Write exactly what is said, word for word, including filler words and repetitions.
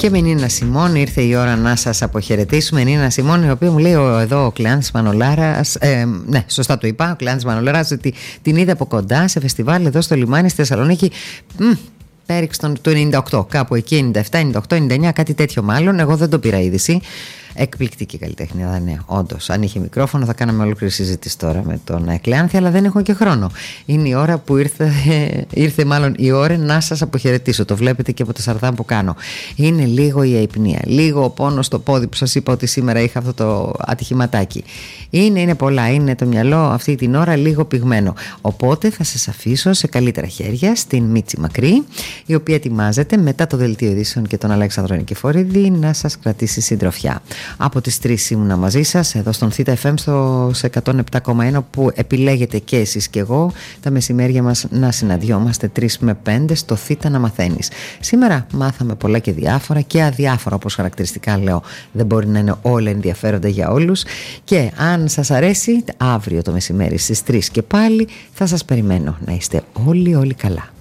Και με Νίνα Σιμών ήρθε η ώρα να σας αποχαιρετήσουμε. Νίνα Σιμών, η οποία μου λέει ο, εδώ ο Κλεάνθης Μανολάρας, ε, ναι, σωστά το είπα, ο Κλεάνθης Μανολάρας, ότι την είδε από κοντά σε φεστιβάλ εδώ στο λιμάνι στη Θεσσαλονίκη. Μ, πέριξ τον, του ενενήντα οκτώ, κάπου εκεί, ενενήντα επτά, ενενήντα οκτώ, ενενήντα εννιά, κάτι τέτοιο μάλλον. Εγώ δεν το πήρα είδηση. Εκπληκτική καλλιτέχνη, ναι, όντως. Αν είχε μικρόφωνο θα κάναμε ολόκληρη συζήτηση τώρα με τον Κλεάνθη, αλλά δεν έχω και χρόνο. Είναι η ώρα που ήρθε, ήρθε μάλλον η ώρα να σας αποχαιρετήσω. Το βλέπετε και από τα σαρδάμ που κάνω. Είναι λίγο η αϊπνία, λίγο ο πόνος στο πόδι που σας είπα ότι σήμερα είχα αυτό το ατυχηματάκι. Είναι, είναι πολλά, είναι το μυαλό αυτή την ώρα λίγο πυγμένο. Οπότε θα σας αφήσω σε καλύτερα χέρια στην Μίτση Μακρύ, η οποία ετοιμάζεται μετά το δελτίο ειδήσεων και τον Αλέξανδρο Νικηφορίδη να σας κρατήσει συντροφιά. Από τις τρεις ήμουνα μαζί σας εδώ στον Θήτα εφ εμ στο εκατόν επτά κόμμα ένα, που επιλέγετε και εσείς και εγώ τα μεσημέρια μας να συναντιόμαστε τρεις με πέντε στο Θήτα να μαθαίνεις. Σήμερα μάθαμε πολλά και διάφορα και αδιάφορα, όπως χαρακτηριστικά λέω. Δεν μπορεί να είναι όλα ενδιαφέροντα για όλους, και αν σας αρέσει αύριο το μεσημέρι στις τρεις και πάλι θα σας περιμένω. Να είστε όλοι όλοι καλά.